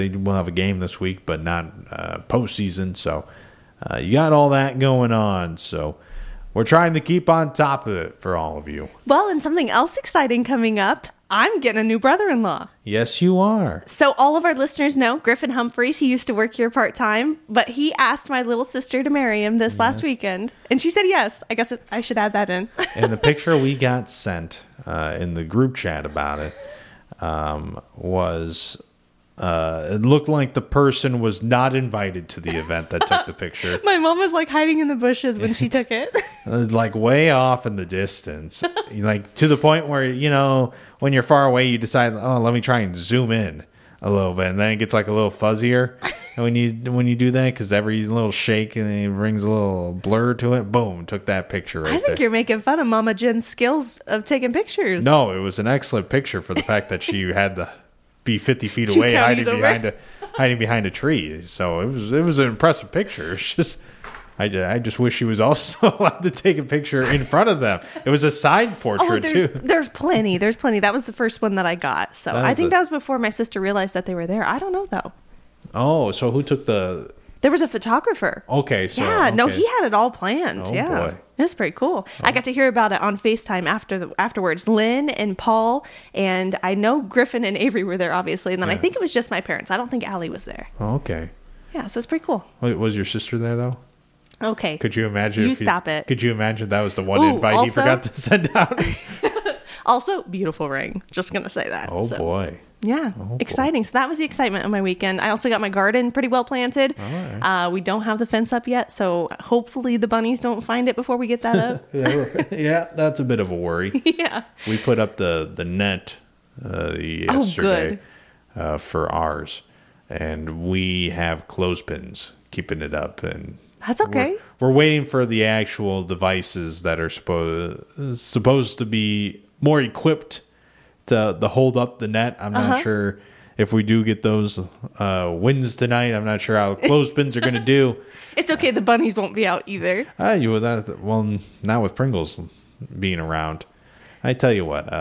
We'll have a game this week, but not postseason. So you got all that going on. So we're trying to keep on top of it for all of you. Well, and something else exciting coming up. I'm getting a new brother-in-law. Yes, you are. So all of our listeners know Griffin Humphreys. He used to work here part-time, but he asked my little sister to marry him this last weekend. And she said yes. I guess I should add that in. And the picture we got sent in the group chat about it was... it looked like the person was not invited to the event that took the picture. My mom was like hiding in the bushes when she took it. Like way off in the distance. Like to the point where, you know, when you're far away, you decide, oh, let me try and zoom in a little bit. And then it gets like a little fuzzier. And when you do that, because every little shake and it brings a little blur to it, boom, took that picture right I think there. you're making fun of Mama Jen's skills of taking pictures. No, it was an excellent picture for the fact that she had to be 50 feet 2 away counties hiding behind a tree. So it was an impressive picture. It's just I just wish she was also allowed to take a picture in front of them. It was a side portrait too. There's plenty. That was the first one that I got. So I think that was before my sister realized that they were there. I don't know though. Oh, so who took the... There was a photographer. Okay, so... Yeah, okay. no, he had it all planned. Oh, yeah. boy. It was pretty cool. Oh. I got to hear about it on FaceTime afterwards. Lynn and Paul, and I know Griffin and Avery were there, obviously. And then I think it was just my parents. I don't think Allie was there. Oh, okay. Yeah, so it's pretty cool. Wait, was your sister there, though? Okay. Could you imagine... You stop it. Could you imagine that was the one invite he forgot to send out? Also, beautiful ring. Just going to say that. Oh, boy. Yeah, exciting. So that was the excitement of my weekend. I also got my garden pretty well planted. All right. We don't have the fence up yet, so hopefully the bunnies don't find it before we get that up. Yeah, that's a bit of a worry. Yeah. We put up the net yesterday for ours, and we have clothespins keeping it up. And that's okay. We're waiting for the actual devices that are supposed to be more equipped to hold up the net. I'm not sure if we do get those wins tonight. I'm not sure how clothespins are going to do. It's okay. The bunnies won't be out either. Well, not with Pringles being around. I tell you what,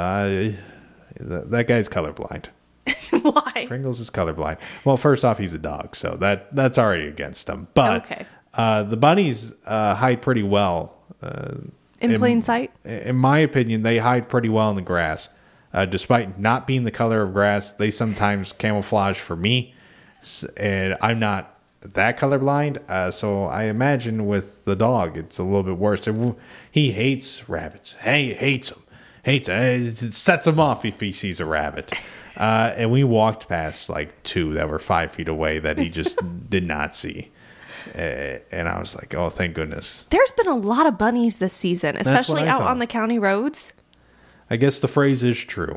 that guy's colorblind. Why? Pringles is colorblind. Well, first off, he's a dog, so that's already against him. But okay. The bunnies hide pretty well. In plain sight? In my opinion, they hide pretty well in the grass. Despite not being the color of grass, they sometimes camouflage for me. And I'm not that colorblind. So I imagine with the dog, it's a little bit worse. He hates rabbits. He hates them. It sets him off if he sees a rabbit. And we walked past like 2 that were 5 feet away that he just did not see. And I was like, oh, thank goodness. There's been a lot of bunnies this season, especially out on the county roads. I guess the phrase is true.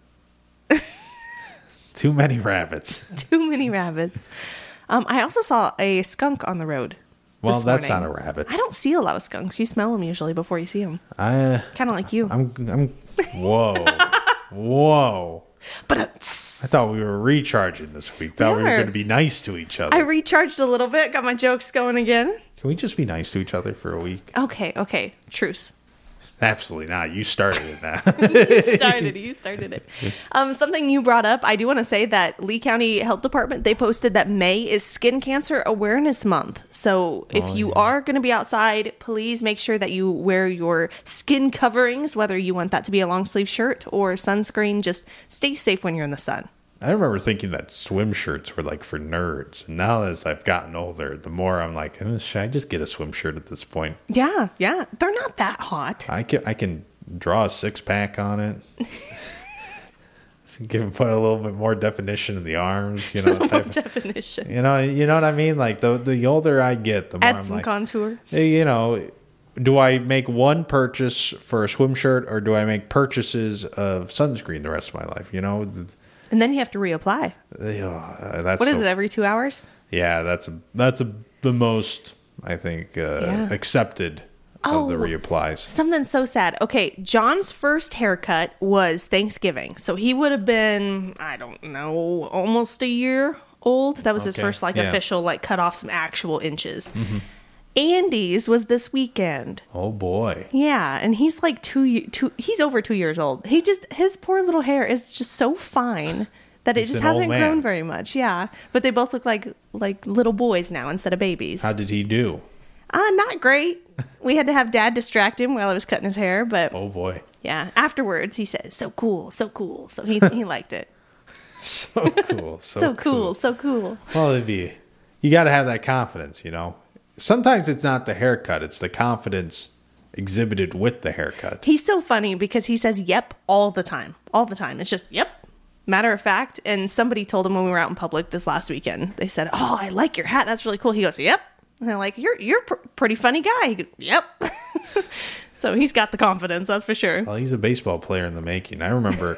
Too many rabbits. Too many rabbits. I also saw a skunk on the road. Well, that's not a rabbit. I don't see a lot of skunks. You smell them usually before you see them. Kind of like you. Whoa. Whoa. But I thought we were recharging this week. Thought we were going to be nice to each other. I recharged a little bit. Got my jokes going again. Can we just be nice to each other for a week? Okay. Truce. Absolutely not. You started it now. You started it. Something you brought up, I do want to say that Lee County Health Department, they posted that May is Skin Cancer Awareness Month. So if you are going to be outside, please make sure that you wear your skin coverings, whether you want that to be a long sleeve shirt or sunscreen. Just stay safe when you're in the sun. I remember thinking that swim shirts were like for nerds. And now as I've gotten older, the more I'm like, should I just get a swim shirt at this point? Yeah. They're not that hot. I can draw a 6-pack on it. Put a little bit more definition in the arms, definition. You know what I mean? Like the older I get, the more add I'm some like, contour. Do I make one purchase for a swim shirt or do I make purchases of sunscreen the rest of my life? And then you have to reapply. What is it, every 2 hours? Yeah, that's the most, I think, accepted of the reapplies. Something so sad. Okay, John's first haircut was Thanksgiving. So he would have been, I don't know, almost a year old. That was his first official, cut off some actual inches. Mm-hmm. Andy's was this weekend. Oh boy. Yeah, and he's like he's over 2 years old. His poor little hair is just so fine That it He's just an old hasn't man. grown very much. Yeah. But they both look like little boys now instead of babies. How did he do? Not great. We had to have Dad distract him while I was cutting his hair, but Oh boy. yeah. Afterwards, he says, "So cool, so cool." So he liked it. So cool. So cool, so cool. Well, you got to have that confidence, you know. Sometimes it's not the haircut; it's the confidence exhibited with the haircut. He's so funny because he says "yep" all the time. All the time. It's just "yep." Matter of fact, and somebody told him when we were out in public this last weekend. They said, "Oh, I like your hat. That's really cool." He goes, "Yep." And they're like, "You're pretty funny guy." He goes, "Yep." So he's got the confidence, that's for sure. Well, he's a baseball player in the making. I remember,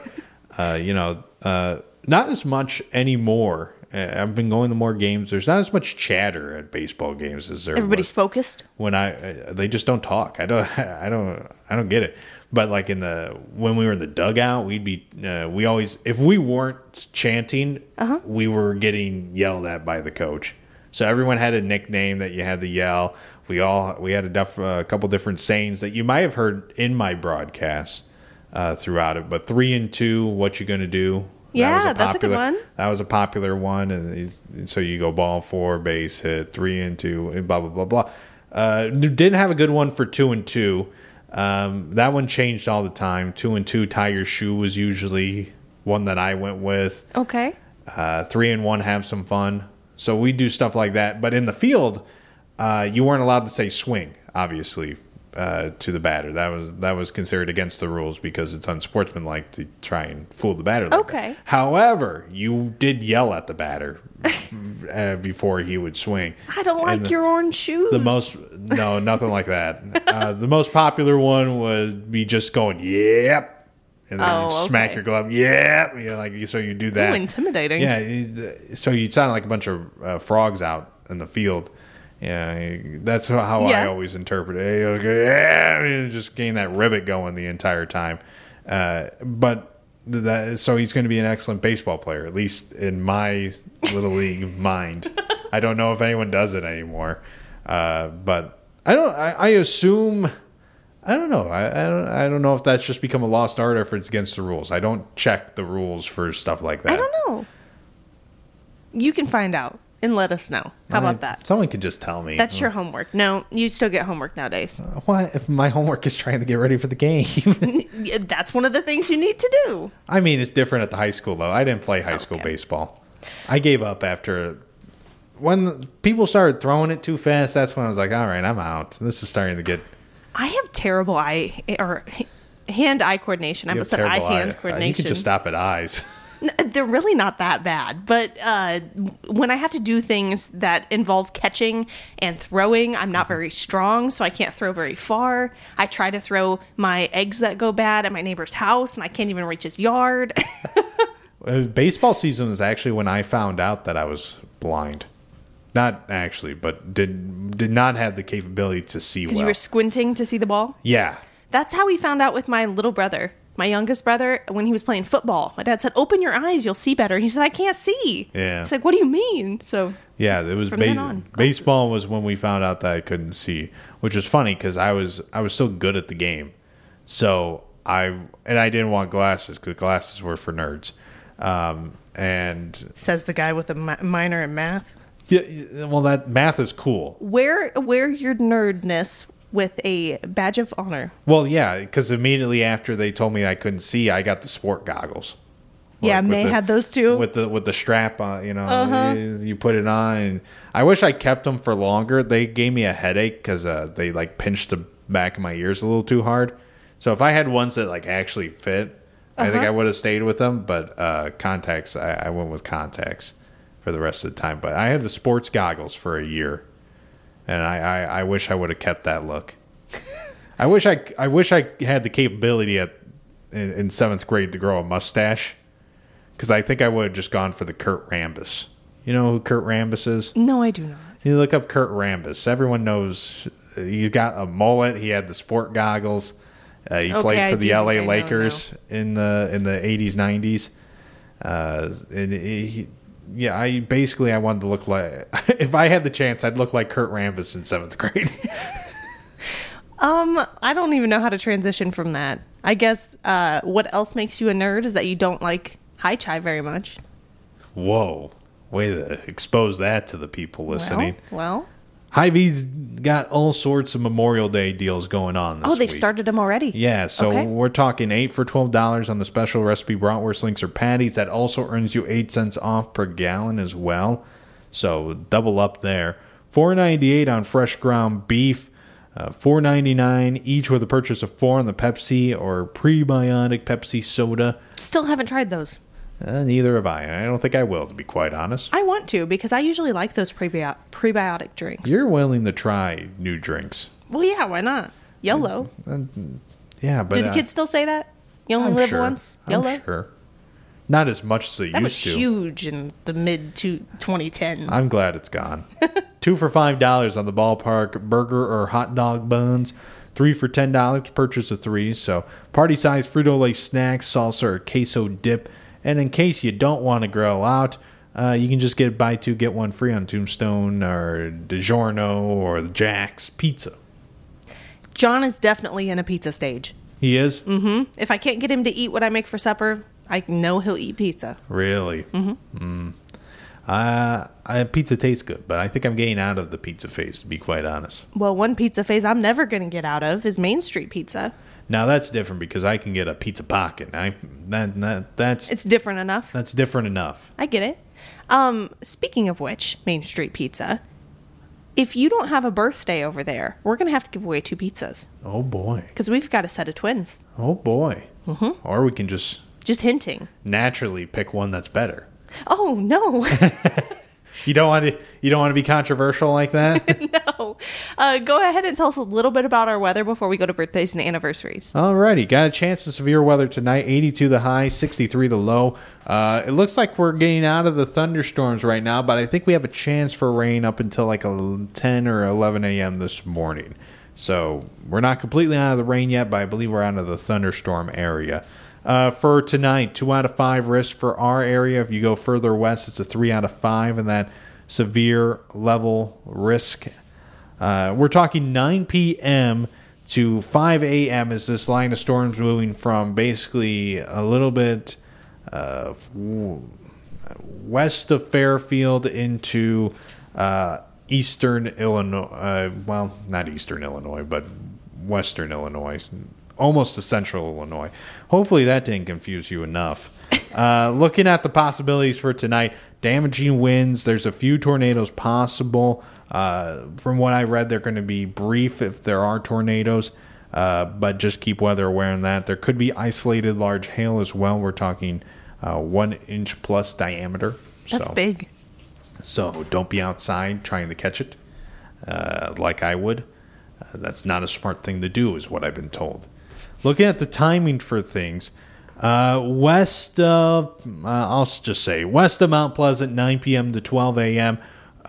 not as much anymore. I've been going to more games. There's not as much chatter at baseball games as there Everybody's was. focused. When they just don't talk. I don't get it. But like when we were in the dugout, we always, if we weren't chanting, we were getting yelled at by the coach. So everyone had a nickname that you had to yell. We had a couple different sayings that you might have heard in my broadcast throughout it. But 3 and 2, what you gonna do? Yeah, that's a good one. That was a popular one, and so you go ball 4, base hit, 3 and 2, and blah blah blah blah. Didn't have a good one for 2 and 2. That one changed all the time. 2 and 2, tie your shoe was usually one that I went with. Okay. 3 and 1, have some fun. So we do stuff like that. But in the field, you weren't allowed to say swing, obviously, to the batter. That was considered against the rules because it's unsportsmanlike to try and fool the batter. Like Okay. that. However, you did yell at the batter before he would swing. I don't like your orange shoes. No, nothing like that. The most popular one would be just going, "Yep." And then you'd smack your glove, "Yep." So you do that. Ooh, intimidating. Yeah, so you sound like a bunch of frogs out in the field. Yeah, that's how I always interpret it. Okay, just getting that rivet going the entire time. So he's going to be an excellent baseball player, at least in my little league mind. I don't know if anyone does it anymore, but I assume. I don't know. I don't know if that's just become a lost art or if it's against the rules. I don't check the rules for stuff like that. I don't know. You can find out and let us know. How about that? Someone could just tell me. That's your homework. No, you still get homework nowadays. What if my homework is trying to get ready for the game? That's one of the things you need to do. I mean, it's different at the high school, though. I didn't play high school baseball. I gave up after... When people started throwing it too fast, that's when I was like, all right, I'm out. This is starting to get... I have terrible hand-eye coordination. I almost said eye-hand coordination. You could just stop at eyes. They're really not that bad. But when I have to do things that involve catching and throwing, I'm not very strong, so I can't throw very far. I try to throw my eggs that go bad at my neighbor's house, and I can't even reach his yard. Baseball season was actually when I found out that I was blind. Not actually, but did not have the capability to see well. Because you were squinting to see the ball? Yeah. That's how we found out with my little brother. My youngest brother, when he was playing football, my dad said, "Open your eyes, you'll see better." And he said, "I can't see." Yeah. He's like, "What do you mean?" So yeah, it was from then on, baseball was when we found out that I couldn't see, which was funny because I was still good at the game, so I didn't want glasses because glasses were for nerds, and says the guy with a minor in math. Yeah, well, that math is cool. Wear your nerdness with a badge of honor. Well, yeah, because immediately after they told me I couldn't see, I got the sport goggles. Yeah, May had those too. With the strap on, you put it on. And I wish I kept them for longer. They gave me a headache because they like pinched the back of my ears a little too hard. So if I had ones that like actually fit, I think I would have stayed with them. But contacts, I went with contacts for the rest of the time. But I had the sports goggles for a year, and I wish I would have kept that look. I wish I had the capability in 7th grade to grow a mustache, because I think I would have just gone for the Kurt Rambis. You know who Kurt Rambis is? No, I do not. You look up Kurt Rambis. Everyone knows he's got a mullet. He had the sport goggles. He played for the LA Lakers in the 80s, 90s. I wanted to look like, if I had the chance, I'd look like Kurt Rambis in 7th grade. I don't even know how to transition from that. I guess what else makes you a nerd is that you don't like High Chai very much. Whoa. Way to expose that to the people listening. Well. Hy-Vee's got all sorts of Memorial Day deals going on this they've week. started them already? Yeah, so we're talking 8 for $12 on the special recipe bratwurst links or patties. That also earns you 8 cents off per gallon as well. So double up there. $4.98 on fresh ground beef. $4.99 each with a purchase of 4 on the Pepsi or prebiotic Pepsi soda. Still haven't tried those. Neither have I. I don't think I will, to be quite honest. I want to because I usually like those prebiotic drinks. You're willing to try new drinks. Well, yeah, why not? YOLO. Yeah, but do the kids still say that? You only live once? YOLO? I'm sure. Not as much as they used to. That was huge in the mid-2010s. I'm glad it's gone. 2 for $5 on the Ballpark burger or hot dog buns. 3 for $10, purchase of 3. So party-sized Frito-Lay snacks, salsa, or queso dip. And in case you don't want to grill out, you can just get buy 2, get 1 free on Tombstone or DiGiorno or Jack's Pizza. John is definitely in a pizza stage. He is? Mm-hmm. If I can't get him to eat what I make for supper, I know he'll eat pizza. Really? Mm-hmm. Pizza tastes good, but I think I'm getting out of the pizza phase, to be quite honest. Well, one pizza phase I'm never going to get out of is Main Street Pizza. Now that's different because I can get a pizza pocket. That's it's different enough. That's different enough. I get it. Speaking of which, Main Street Pizza, if you don't have a birthday over there, we're going to have to give away 2 pizzas. Oh boy. Because we've got a set of twins. Oh boy. Mm-hmm. Or we can just hinting. Naturally pick one that's better. Oh no. You don't want to be controversial like that? No. Go ahead and tell us a little bit about our weather before we go to birthdays and anniversaries. Alrighty. Got a chance of severe weather tonight. 82 the high, 63 the low. It looks like we're getting out of the thunderstorms right now, but I think we have a chance for rain up until like 10 or 11 a.m. this morning. So we're not completely out of the rain yet, but I believe we're out of the thunderstorm area. For tonight, 2 out of 5 risk for our area. If you go further west, it's a 3 out of 5 in that severe level risk. We're talking 9 p.m. to 5 a.m. as this line of storms moving from basically a little bit west of Fairfield into eastern Illinois. Well, not eastern Illinois, but western Illinois. Almost to central Illinois. Hopefully that didn't confuse you enough. Looking at the possibilities for tonight, damaging winds. There's a few tornadoes possible. From what I read, they're going to be brief if there are tornadoes, but just keep weather aware on that. There could be isolated large hail as well. We're talking 1 inch plus diameter. That's big. So don't be outside trying to catch it like I would. That's not a smart thing to do, is what I've been told. Looking at the timing for things, west of, I'll just say, west of Mount Pleasant, 9 p.m. to 12 a.m.,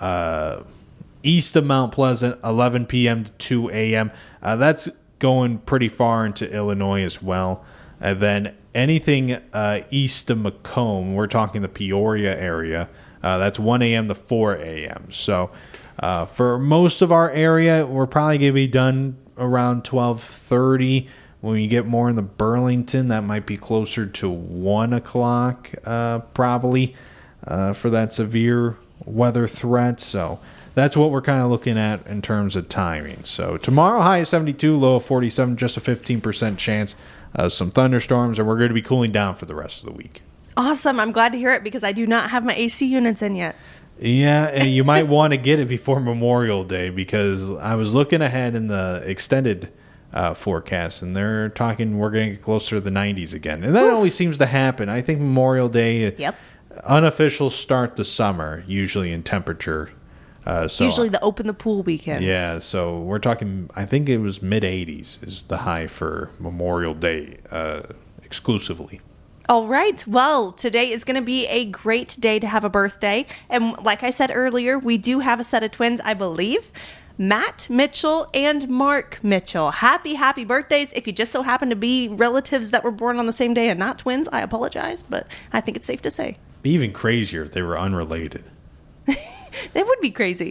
east of Mount Pleasant, 11 p.m. to 2 a.m. That's going pretty far into Illinois as well. And then anything east of Macomb, we're talking the Peoria area, that's 1 a.m. to 4 a.m. So for most of our area, we're probably going to be done around 12:30. When you get more in the Burlington, that might be closer to 1 o'clock probably for that severe weather threat. So that's what we're kind of looking at in terms of timing. So tomorrow, high of 72, low of 47, just a 15% chance of some thunderstorms, and we're going to be cooling down for the rest of the week. Awesome. I'm glad to hear it because I do not have my AC units in yet. Yeah, and you might want to get it before Memorial Day because I was looking ahead in the extended forecast, and they're talking we're going to get closer to the 90s again. And that always seems to happen. I think Memorial Day, unofficial start the summer, usually in temperature. Usually the open the pool weekend. Yeah, so we're talking, I think it was mid-80s is the high for Memorial Day exclusively. All right. Well, today is going to be a great day to have a birthday. And like I said earlier, we do have a set of twins, I believe. Matt Mitchell and Mark Mitchell. Happy birthdays. If you just so happen to be relatives that were born on the same day and not twins, I apologize, but I think it's safe to say. Be even crazier if they were unrelated. That would be crazy.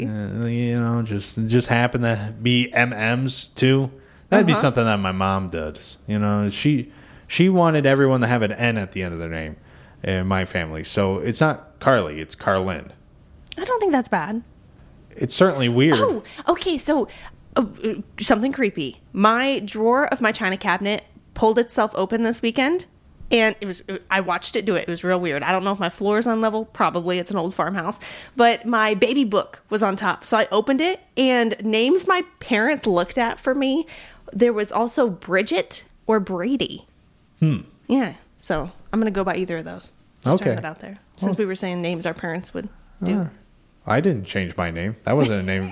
Just happen to be MMs too. That'd be something that my mom does. She wanted everyone to have an N at the end of their name. in my family. So it's not Carly, it's Carlin. I don't think that's bad. It's certainly weird. Oh, okay. So something creepy. My drawer of my china cabinet pulled itself open this weekend, and I watched it do it. It was real weird. I don't know if my floor is on level. Probably. It's an old farmhouse. But my baby book was on top. So I opened it, and names my parents looked at for me, there was also Bridget or Brady. Yeah. So I'm going to go by either of those. Just throwing that out there. Since we were saying names our parents would do. I didn't change my name. That wasn't a name.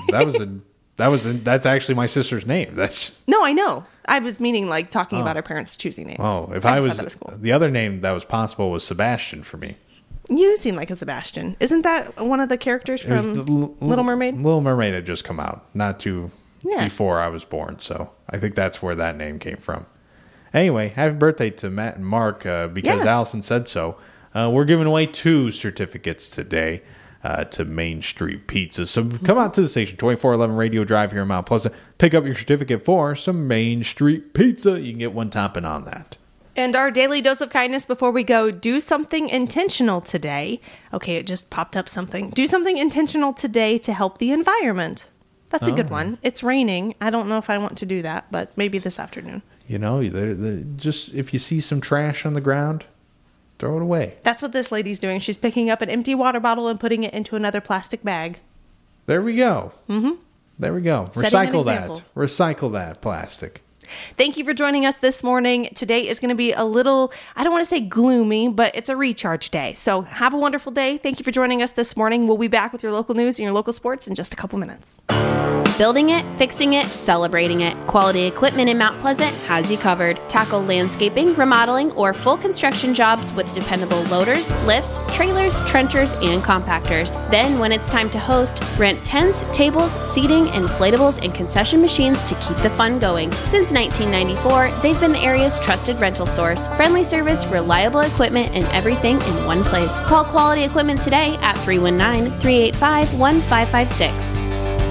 That's actually my sister's name. No, I know. I was meaning like talking about our parents choosing names. Oh, if I I was that was cool. The other name that was possible was Sebastian for me. You seem like a Sebastian. Isn't that one of the characters from Little Mermaid? Little Mermaid had just come out, not too before I was born, so I think that's where that name came from. Anyway, happy birthday to Matt and Mark because Allison said so. We're giving away 2 certificates today to Main Street Pizza. So come out to the station, 2411 Radio Drive here in Mount Pleasant. Pick up your certificate for some Main Street Pizza. You can get 1 topping on that. And our daily dose of kindness before we go, do something intentional today. Okay, it just popped up something. Do something intentional today to help the environment. That's a good one. It's raining. I don't know if I want to do that, but maybe this afternoon. You know, just if you see some trash on the ground, throw it away. That's what this lady's doing. She's picking up an empty water bottle and putting it into another plastic bag. There we go. There we go. Recycle that. Recycle that plastic. Thank you for joining us this morning. Today is going to be a little, I don't want to say gloomy, but it's a recharge day. So have a wonderful day. Thank you for joining us this morning. We'll be back with your local news and your local sports in just a couple minutes. Building it, fixing it, celebrating it. Quality Equipment in Mount Pleasant has you covered. Tackle landscaping, remodeling, or full construction jobs with dependable loaders, lifts, trailers, trenchers, and compactors. Then, when it's time to host, rent tents, tables, seating, inflatables, and concession machines to keep the fun going. Since 1994, they've been the area's trusted rental source. Friendly service, reliable equipment, and everything in one place. Call Quality Equipment today at 319-385-1556.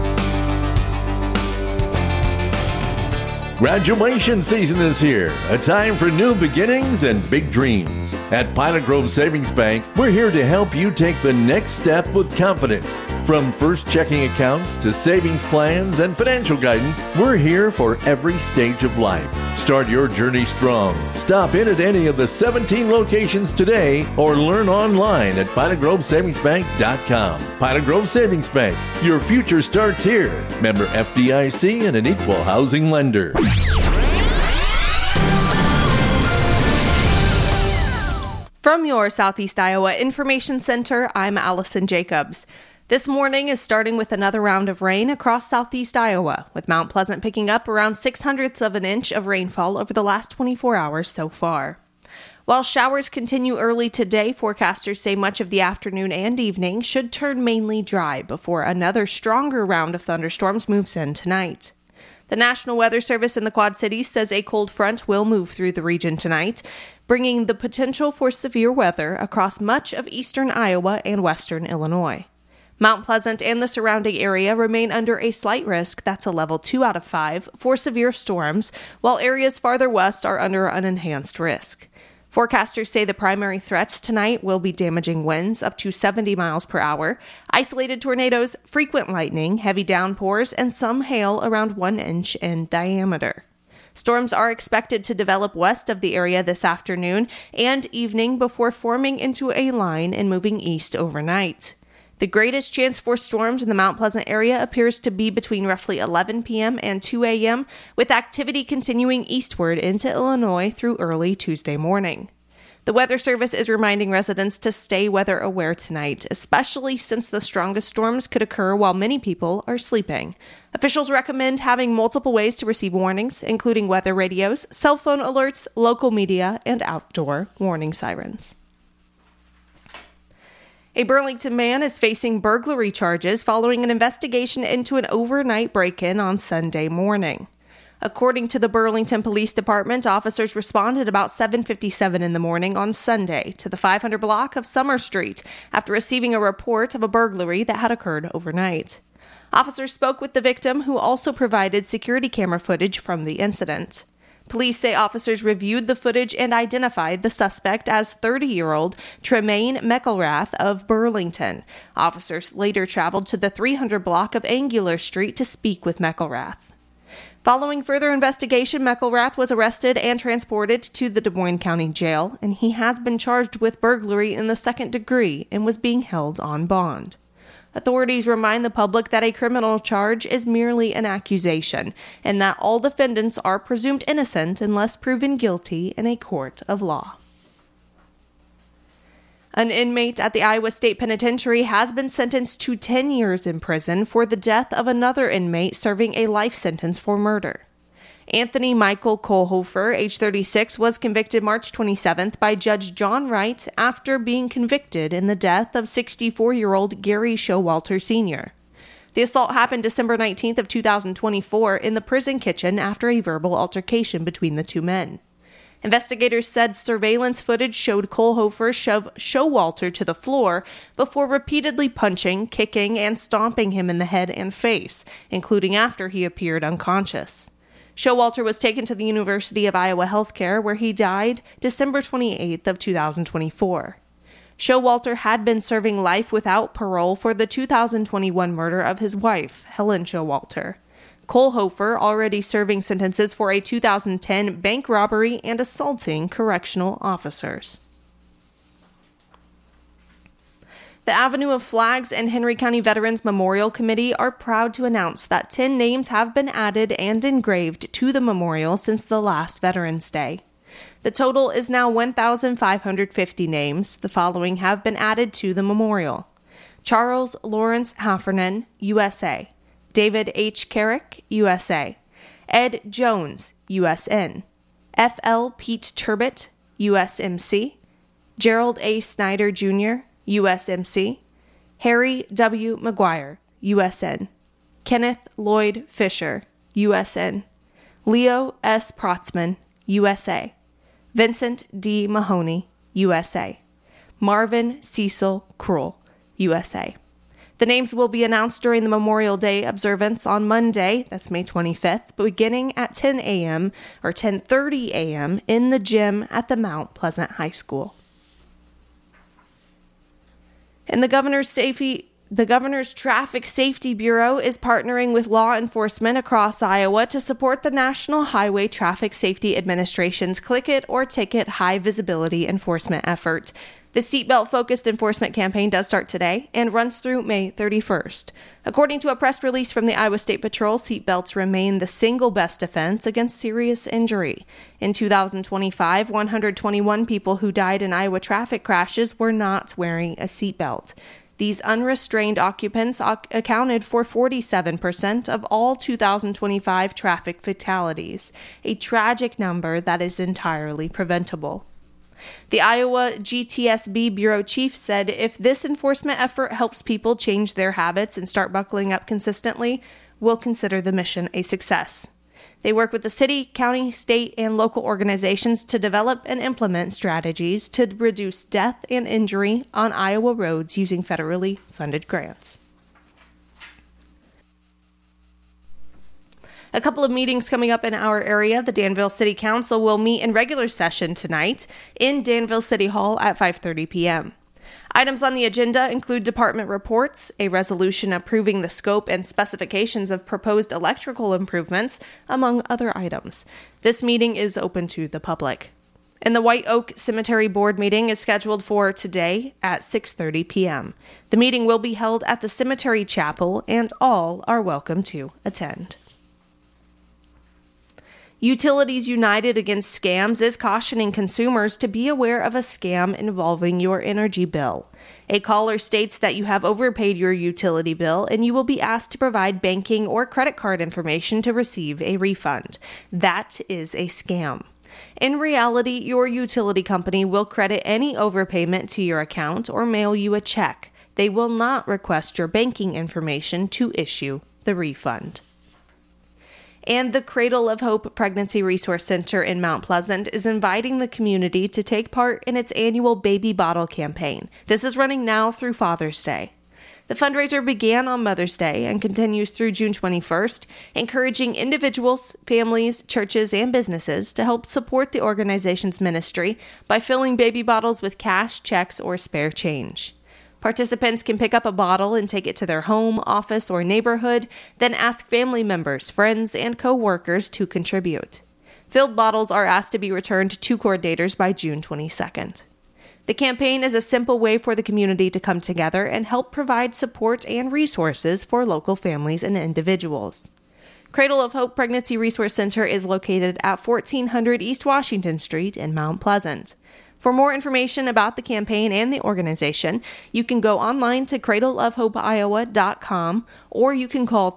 Graduation season is here, a time for new beginnings and big dreams. At Pilot Grove Savings Bank, we're here to help you take the next step with confidence. From first checking accounts to savings plans and financial guidance, we're here for every stage of life. Start your journey strong. Stop in at any of the 17 locations today or learn online at PilotGroveSavingsBank.com. Pilot Grove Savings Bank, your future starts here. Member FDIC and an equal housing lender. From your Southeast Iowa Information Center, I'm Allison Jacobs. This morning is starting with another round of rain across southeast Iowa, with Mount Pleasant picking up around 0.06 of an inch of rainfall over the last 24 hours so far. While showers continue early today, forecasters say much of the afternoon and evening should turn mainly dry before another stronger round of thunderstorms moves in tonight. The National Weather Service in the Quad Cities says a cold front will move through the region tonight, bringing the potential for severe weather across much of eastern Iowa and western Illinois. Mount Pleasant and the surrounding area remain under a slight risk, that's a level 2 out of 5, for severe storms, while areas farther west are under an enhanced risk. Forecasters say the primary threats tonight will be damaging winds up to 70 miles per hour, isolated tornadoes, frequent lightning, heavy downpours, and some hail around 1 inch in diameter. Storms are expected to develop west of the area this afternoon and evening before forming into a line and moving east overnight. The greatest chance for storms in the Mount Pleasant area appears to be between roughly 11 p.m. and 2 a.m., with activity continuing eastward into Illinois through early Tuesday morning. The Weather Service is reminding residents to stay weather aware tonight, especially since the strongest storms could occur while many people are sleeping. Officials recommend having multiple ways to receive warnings, including weather radios, cell phone alerts, local media, and outdoor warning sirens. A Burlington man is facing burglary charges following an investigation into an overnight break-in on Sunday morning. According to the Burlington Police Department, officers responded about 7:57 in the morning on Sunday to the 500 block of Summer Street after receiving a report of a burglary that had occurred overnight. Officers spoke with the victim, who also provided security camera footage from the incident. Police say officers reviewed the footage and identified the suspect as 30-year-old Tremaine McElrath of Burlington. Officers later traveled to the 300 block of Angular Street to speak with McElrath. Following further investigation, McElrath was arrested and transported to the Des Moines County Jail, and he has been charged with burglary in the second degree and was being held on bond. Authorities remind the public that a criminal charge is merely an accusation, and that all defendants are presumed innocent unless proven guilty in a court of law. An inmate at the Iowa State Penitentiary has been sentenced to 10 years in prison for the death of another inmate serving a life sentence for murder. Anthony Michael Kohlhofer, age 36, was convicted March 27th by Judge John Wright after being convicted in the death of 64-year-old Gary Showalter Sr. The assault happened December 19th of 2024 in the prison kitchen after a verbal altercation between the two men. Investigators said surveillance footage showed Kohlhofer shove Showalter to the floor before repeatedly punching, kicking, and stomping him in the head and face, including after he appeared unconscious. Showalter was taken to the University of Iowa Healthcare, where he died December 28th of 2024. Showalter had been serving life without parole for the 2021 murder of his wife, Helen Showalter. Kohlhofer already serving sentences for a 2010 bank robbery and assaulting correctional officers. The Avenue of Flags and Henry County Veterans Memorial Committee are proud to announce that 10 names have been added and engraved to the memorial since the last Veterans Day. The total is now 1,550 names. The following have been added to the memorial: Charles Lawrence Heffernan, USA; David H. Carrick, USA; Ed Jones, USN; F.L. Pete Turbot, USMC; Gerald A. Snyder, Jr., USMC; Harry W. McGuire, USN; Kenneth Lloyd Fisher, USN; Leo S. Protzman, USA; Vincent D. Mahoney, USA; Marvin Cecil Krull, USA. The names will be announced during the Memorial Day observance on Monday, that's May 25th, beginning at 10 a.m. or 10:30 a.m. in the gym at the Mount Pleasant High School. And the Governor's Traffic Safety Bureau is partnering with law enforcement across Iowa to support the National Highway Traffic Safety Administration's Click It or Ticket high visibility enforcement effort. The seatbelt-focused enforcement campaign does start today and runs through May 31st. According to a press release from the Iowa State Patrol, seatbelts remain the single best defense against serious injury. In 2025, 121 people who died in Iowa traffic crashes were not wearing a seatbelt. These unrestrained occupants accounted for 47% of all 2025 traffic fatalities, a tragic number that is entirely preventable. The Iowa GTSB Bureau Chief said if this enforcement effort helps people change their habits and start buckling up consistently, we'll consider the mission a success. They work with the city, county, state, and local organizations to develop and implement strategies to reduce death and injury on Iowa roads using federally funded grants. A couple of meetings coming up in our area. The Danville City Council will meet in regular session tonight in Danville City Hall at 5:30 p.m. Items on the agenda include department reports, a resolution approving the scope and specifications of proposed electrical improvements, among other items. This meeting is open to the public. And the White Oak Cemetery Board meeting is scheduled for today at 6:30 p.m. The meeting will be held at the Cemetery Chapel, and all are welcome to attend. Utilities United Against Scams is cautioning consumers to be aware of a scam involving your energy bill. A caller states that you have overpaid your utility bill and you will be asked to provide banking or credit card information to receive a refund. That is a scam. In reality, your utility company will credit any overpayment to your account or mail you a check. They will not request your banking information to issue the refund. And the Cradle of Hope Pregnancy Resource Center in Mount Pleasant is inviting the community to take part in its annual baby bottle campaign. This is running now through Father's Day. The fundraiser began on Mother's Day and continues through June 21st, encouraging individuals, families, churches, and businesses to help support the organization's ministry by filling baby bottles with cash, checks, or spare change. Participants can pick up a bottle and take it to their home, office, or neighborhood, then ask family members, friends, and co-workers to contribute. Filled bottles are asked to be returned to coordinators by June 22nd. The campaign is a simple way for the community to come together and help provide support and resources for local families and individuals. Cradle of Hope Pregnancy Resource Center is located at 1400 East Washington Street in Mount Pleasant. For more information about the campaign and the organization, you can go online to cradleofhopeiowa.com or you can call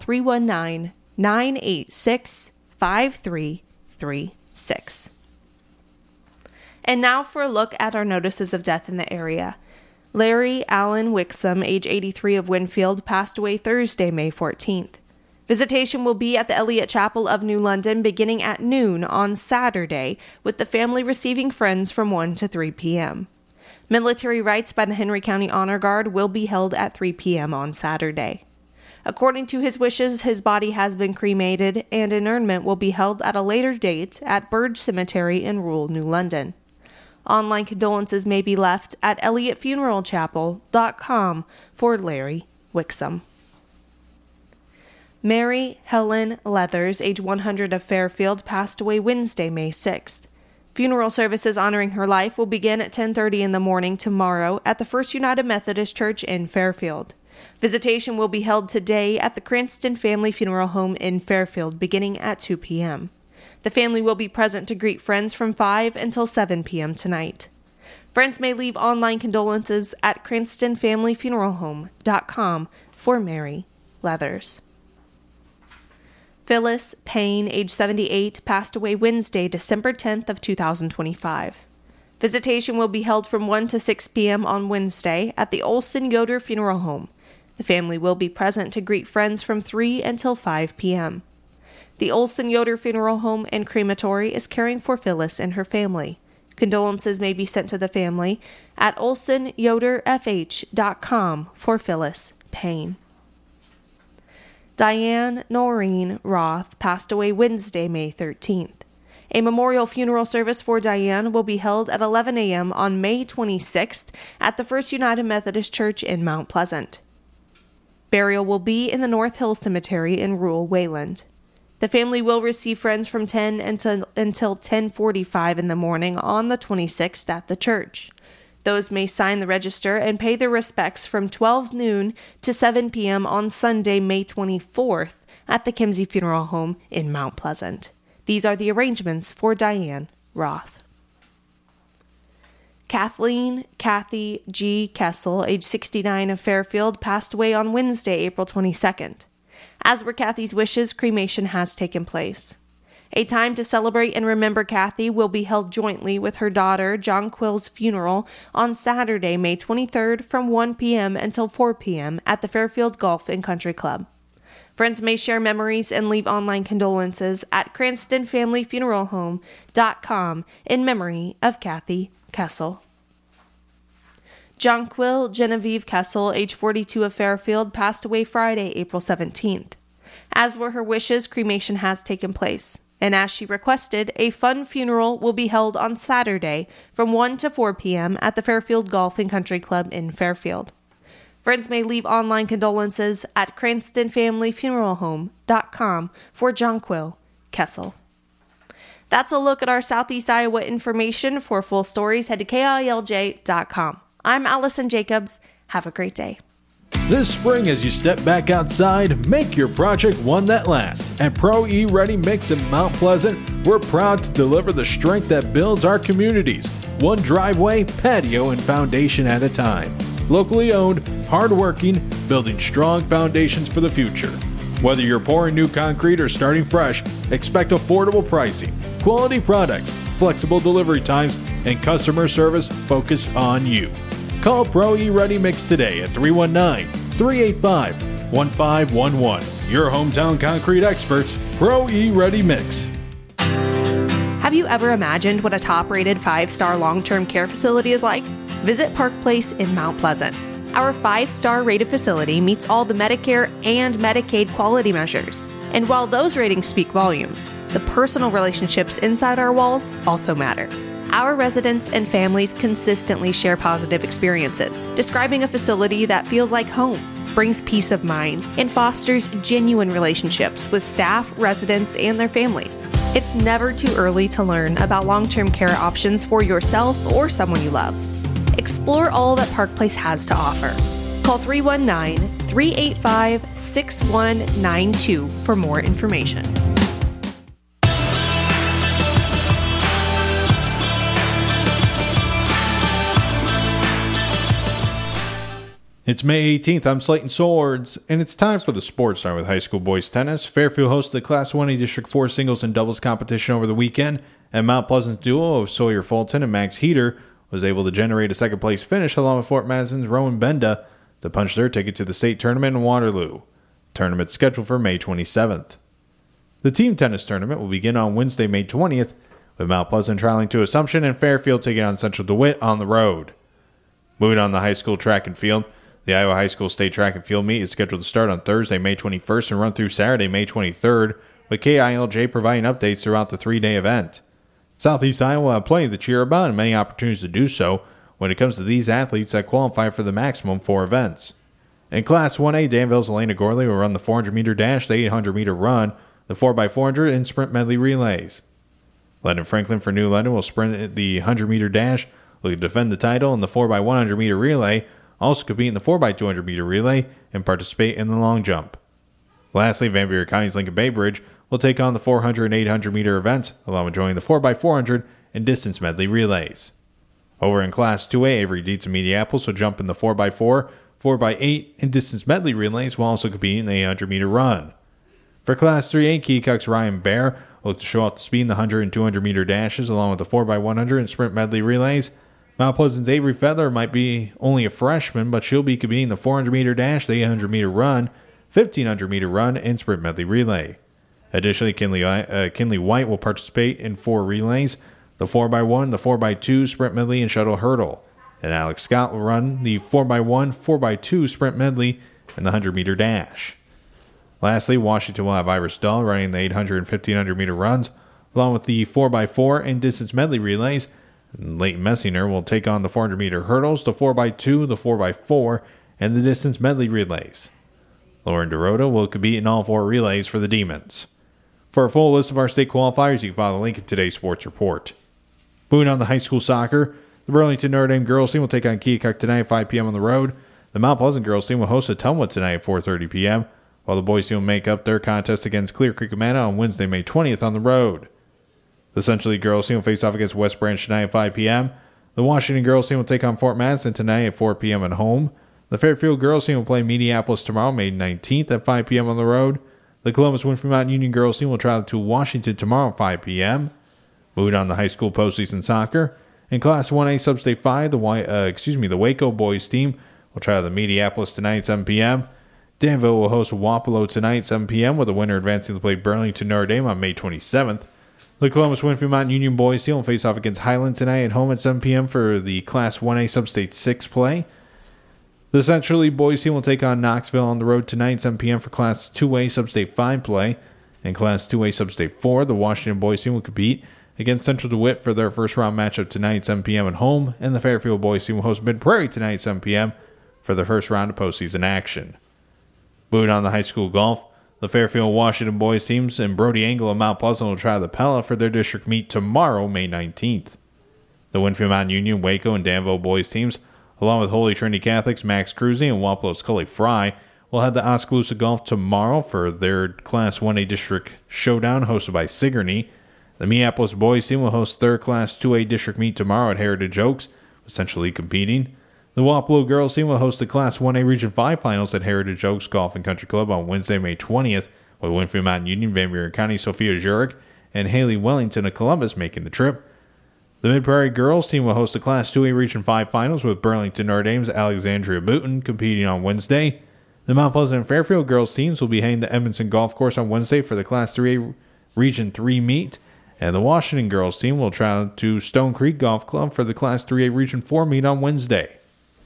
319-986-5336. And now for a look at our notices of death in the area. Larry Allen Wixom, age 83 of Winfield, passed away Thursday, May 14th. Visitation will be at the Elliott Chapel of New London beginning at noon on Saturday, with the family receiving friends from 1 to 3 p.m. Military rites by the Henry County Honor Guard will be held at 3 p.m. on Saturday. According to his wishes, his body has been cremated and interment will be held at a later date at Burge Cemetery in rural New London. Online condolences may be left at elliottfuneralchapel.com for Larry Wixom. Mary Helen Leathers, age 100 of Fairfield, passed away Wednesday, May 6th. Funeral services honoring her life will begin at 10:30 in the morning tomorrow at the First United Methodist Church in Fairfield. Visitation will be held today at the Cranston Family Funeral Home in Fairfield beginning at 2 p.m. The family will be present to greet friends from 5 until 7 p.m. tonight. Friends may leave online condolences at cranstonfamilyfuneralhome.com for Mary Leathers. Phyllis Payne, age 78, passed away Wednesday, December 10th of 2025. Visitation will be held from 1 to 6 p.m. on Wednesday at the Olson Yoder Funeral Home. The family will be present to greet friends from 3 until 5 p.m. The Olson Yoder Funeral Home and Crematory is caring for Phyllis and her family. Condolences may be sent to the family at olsonyoderfh.com for Phyllis Payne. Diane Noreen Roth passed away Wednesday, May 13th. A memorial funeral service for Diane will be held at 11 a.m. on May 26th at the First United Methodist Church in Mount Pleasant. Burial will be in the North Hill Cemetery in rural Wayland. The family will receive friends from 10 until 10:45 in the morning on the 26th at the church. Those may sign the register and pay their respects from 12 noon to 7 p.m. on Sunday, May 24th at the Kimsey Funeral Home in Mount Pleasant. These are the arrangements for Diane Roth. Kathleen Kathy G. Kessel, age 69 of Fairfield, passed away on Wednesday, April 22nd. As were Kathy's wishes, cremation has taken place. A time to celebrate and remember Kathy will be held jointly with her daughter, Jonquil's funeral, on Saturday, May 23rd from 1 p.m. until 4 p.m. at the Fairfield Golf and Country Club. Friends may share memories and leave online condolences at cranstonfamilyfuneralhome.com in memory of Kathy Kessel. Jonquil Genevieve Kessel, age 42 of Fairfield, passed away Friday, April 17th. As were her wishes, cremation has taken place. And as she requested, a fun funeral will be held on Saturday from 1 to 4 p.m. at the Fairfield Golf and Country Club in Fairfield. Friends may leave online condolences at cranstonfamilyfuneralhome.com for Jonquil Kessel. That's a look at our Southeast Iowa information. For full stories, head to KILJ.com. I'm Allison Jacobs. Have a great day. This spring, as you step back outside, make your project one that lasts. At Pro E Ready Mix in Mount Pleasant, we're proud to deliver the strength that builds our communities, one driveway, patio, and foundation at a time. Locally owned, hardworking, building strong foundations for the future. Whether you're pouring new concrete or starting fresh, expect affordable pricing, quality products, flexible delivery times, and customer service focused on you. Call Pro E Ready Mix today at 319-385-1511. Your hometown concrete experts, Pro E Ready Mix. Have you ever imagined what a top-rated 5-star long-term care facility is like? Visit Park Place in Mount Pleasant. Our 5-star rated facility meets all the Medicare and Medicaid quality measures. And while those ratings speak volumes, the personal relationships inside our walls also matter. Our residents and families consistently share positive experiences, describing a facility that feels like home, brings peace of mind, and fosters genuine relationships with staff, residents, and their families. It's never too early to learn about long-term care options for yourself or someone you love. Explore all that Park Place has to offer. Call 319-385-6192 for more information. It's May 18th. I'm Slayton Swords, and it's time for the Sports Center with high school boys tennis. Fairfield hosted the Class 1A District 4 singles and doubles competition over the weekend, and Mount Pleasant's duo of Sawyer Fulton and Max Heater was able to generate a second-place finish along with Fort Madison's Rowan Benda to punch their ticket to the state tournament in Waterloo. Tournament scheduled for May 27th. The team tennis tournament will begin on Wednesday, May 20th, with Mount Pleasant traveling to Assumption and Fairfield taking on Central DeWitt on the road. Moving on to high school track and field, the Iowa High School State Track and Field Meet is scheduled to start on Thursday, May 21st and run through Saturday, May 23rd, with KILJ providing updates throughout the 3-day event. Southeast Iowa will have plenty to cheer about and many opportunities to do so when it comes to these athletes that qualify for the maximum 4 events. In Class 1A, Danville's Elena Gorley will run the 400-meter dash, the 800-meter run, the 4x400, and sprint medley relays. London Franklin for New London will sprint the 100-meter dash, looking to defend the title in the 4x100-meter relay, also compete in the 4x200-meter relay, and participate in the long jump. Lastly, Van Buren County's Lincoln Bay Bridge will take on the 400 and 800-meter events, along with joining the 4x400 and distance medley relays. Over in Class 2A, Avery Dietz of Mediapolis will jump in the 4x4, 4x8, and distance medley relays while also competing in the 800-meter run. For Class 3A, Keokuk's Ryan Bear will look to show off the speed in the 100 and 200-meter dashes, along with the 4x100 and sprint medley relays. Mount Pleasant's Avery Feather might be only a freshman, but she'll be competing the 400-meter dash, the 800-meter run, 1500-meter run, and sprint medley relay. Additionally, Kinley White will participate in 4 relays, the 4x1, the 4x2 sprint medley, and shuttle hurdle. And Alex Scott will run the 4x1, 4x2 sprint medley, and the 100-meter dash. Lastly, Washington will have Iris Dahl running the 800 and 1500-meter runs, along with the 4x4 and distance medley relays. And Leighton Messinger will take on the 400-meter hurdles, the 4x2, the 4x4, and the distance medley relays. Lauren DeRota will compete in all 4 relays for the Demons. For a full list of our state qualifiers, you can follow the link in today's sports report. Moving on to high school soccer, the Burlington Notre Dame girls team will take on Keokuk tonight at 5 p.m. on the road. The Mount Pleasant girls team will host Atumwa tonight at 4:30 p.m., while the boys team will make up their contest against Clear Creek Amana on Wednesday, May 20th on the road. The Central League girls team will face off against West Branch tonight at 5 p.m. The Washington girls team will take on Fort Madison tonight at 4 p.m. at home. The Fairfield girls team will play Mediapolis tomorrow, May 19th at 5 p.m. on the road. The Columbus Winfrey Mountain Union girls team will travel to Washington tomorrow at 5 p.m. Moving on to high school postseason soccer. In Class 1A Sub-State 5, the Waco boys team will travel to Mediapolis tonight at 7 p.m. Danville will host Wapello tonight at 7 p.m. with the winner advancing to play Burlington Notre Dame on May 27th. The Columbus Winfrey Mountain Union boys team will face off against Highland tonight at home at 7 p.m. for the Class 1A Sub-State 6 play. The Central League boys team will take on Knoxville on the road tonight at 7 p.m. for Class 2A Sub-State 5 play. In Class 2A Sub-State 4, the Washington boys team will compete against Central DeWitt for their first-round matchup tonight at 7 p.m. at home, and the Fairfield boys team will host Mid-Prairie tonight at 7 p.m. for their first round of postseason action. Moving on to high school golf, the Fairfield Washington boys teams and Brody Angle of Mount Pleasant will try the Pella for their district meet tomorrow, May 19th. The Winfield Mountain Union, Waco, and Danville boys teams, along with Holy Trinity Catholics Max Cruzy and Wapelo's Cully Fry, will head to Oskaloosa Golf tomorrow for their Class 1A District Showdown hosted by Sigourney. The Minneapolis boys team will host their Class 2A District meet tomorrow at Heritage Oaks, essentially competing. The Wapello girls team will host the Class 1A Region 5 finals at Heritage Oaks Golf and Country Club on Wednesday, May 20th, with Winfield Mountain Union, Van Buren County, Sophia Zurich, and Haley Wellington of Columbus making the trip. The Mid-Prairie girls team will host the Class 2A Region 5 finals with Burlington Notre Dame's Alexandria Booton competing on Wednesday. The Mount Pleasant and Fairfield girls teams will be heading to Edmondson Golf Course on Wednesday for the Class 3A Region 3 meet, and the Washington girls team will travel to Stone Creek Golf Club for the Class 3A Region 4 meet on Wednesday.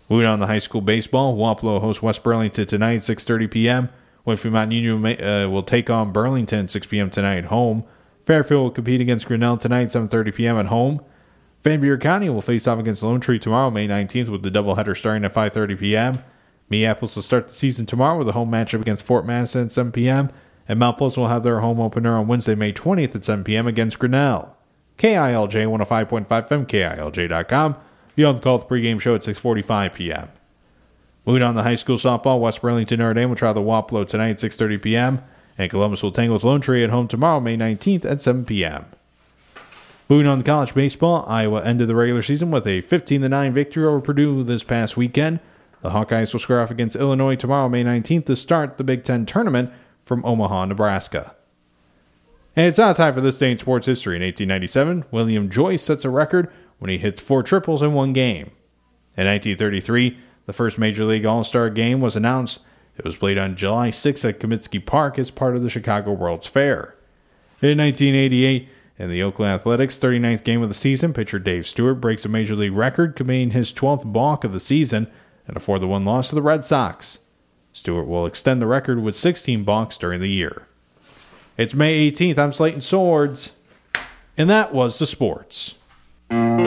Moving on to high school baseball, Wapello hosts West Burlington tonight, 6:30 p.m. Winfield Mountain Union will take on Burlington, 6 p.m. tonight at home. Fairfield will compete against Grinnell tonight, 7:30 p.m. at home. Van Buren County will face off against Lone Tree tomorrow, May 19th, with the doubleheader starting at 5:30 p.m. Minneapolis will start the season tomorrow with a home matchup against Fort Madison at 7 p.m. And Mount Pleasant will have their home opener on Wednesday, May 20th at 7 p.m. against Grinnell. KILJ 105.5 FM, KILJ.com. Beyond the Call, the pregame show at 6:45 p.m. Moving on to high school softball, West Burlington Notre Dame will try the Wapello tonight at 6:30 p.m. And Columbus will tangle with Lone Tree at home tomorrow, May 19th at 7 p.m. Moving on to college baseball, Iowa ended the regular season with a 15-9 victory over Purdue this past weekend. The Hawkeyes will square off against Illinois tomorrow, May 19th, to start the Big Ten tournament from Omaha, Nebraska. And it's now time for this day in sports history. In 1897, William Joyce sets a record when he hits 4 triples in one game. In 1933, the first Major League All-Star game was announced. It was played on July 6th at Comiskey Park as part of the Chicago World's Fair. In 1988, in the Oakland Athletics' 39th game of the season, pitcher Dave Stewart breaks a Major League record, committing his 12th balk of the season and a 4-1 loss to the Red Sox. Stewart will extend the record with 16 balks during the year. It's May 18th. I'm Slayton Swords, and that was the sports.